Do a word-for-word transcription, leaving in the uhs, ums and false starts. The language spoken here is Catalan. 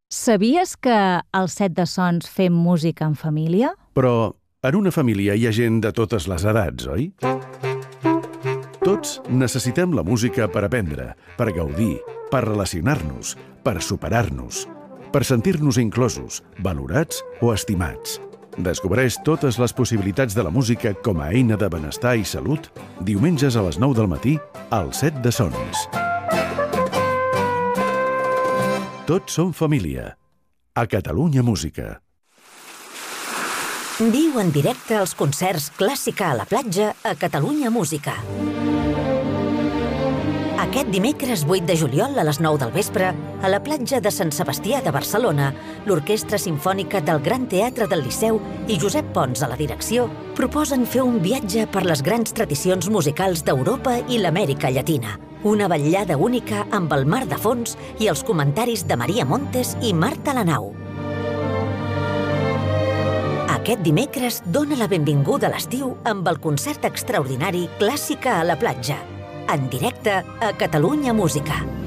Sabies que al Set de Sons fem música en família? Però en una família hi ha gent de totes les edats, oi? Tots necessitem la música per aprendre, per gaudir, per relacionar-nos, per superar-nos, per sentir-nos inclosos, valorats o estimats. Descobreix totes les possibilitats de la música com a eina de benestar i salut diumenges a les nou del matí al Set de Sons. Tots som família. A Catalunya Música. Viu en directe els concerts Clàssica a la platja a Catalunya Música. Aquest dimecres vuit de juliol a les nou del vespre, a la platja de Sant Sebastià de Barcelona, l'Orquestra Simfònica del Gran Teatre del Liceu i Josep Pons a la direcció proposen fer un viatge per les grans tradicions musicals d'Europa i l'Amèrica Llatina. Una vetllada única amb el mar de fons i els comentaris de Maria Montes i Marta Lanau. Aquest dimecres dona la benvinguda a l'estiu amb el concert extraordinari Clàssica a la platja, en directe a Catalunya Música.